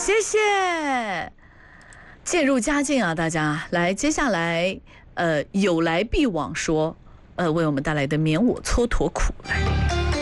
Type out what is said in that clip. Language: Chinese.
谢谢。渐入佳境啊，大家来，接下来有来必往说，为我们带来的免我蹉跎苦来。